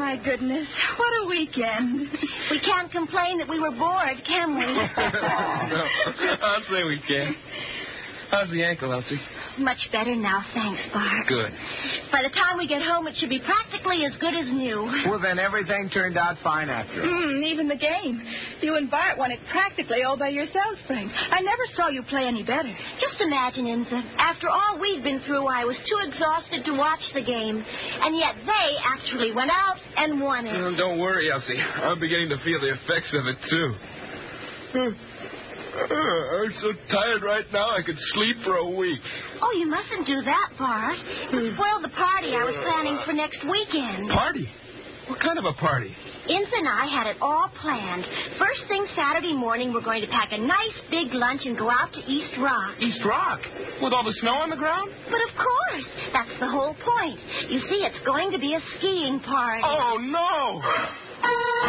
my goodness. What a weekend. We can't complain that we were bored, can we? No, I'll say we can. How's the ankle, Elsie? Much better now, thanks, Bart. Good. By the time we get home, it should be practically as good as new. Well, then everything turned out fine after all. Even the game. You and Bart won it practically all by yourselves, Frank. I never saw you play any better. Just imagine, Inza. After all we'd been through, I was too exhausted to watch the game. And yet they actually went out and won it. Don't worry, Elsie. I'm beginning to feel the effects of it, too. I'm so tired right now I could sleep for a week. Oh, you mustn't do that, Bart. It spoiled the party I was planning for next weekend. Party? What kind of a party? Inza and I had it all planned. First thing Saturday morning, we're going to pack a nice big lunch and go out to East Rock. East Rock? With all the snow on the ground? But of course. That's the whole point. You see, it's going to be a skiing party. Oh, no!